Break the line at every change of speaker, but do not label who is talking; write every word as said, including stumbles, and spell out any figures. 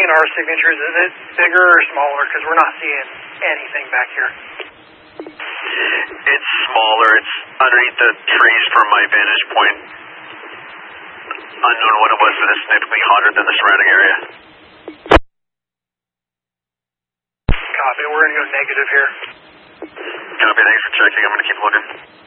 seeing our signatures? Is it bigger or smaller? Because we're not seeing anything back here.
It's smaller. It's underneath the trees from my vantage point. Unknown what it was, but it's significantly hotter than the surrounding area.
Copy. We're going to go negative here.
Copy. Thanks for checking. I'm going to keep looking.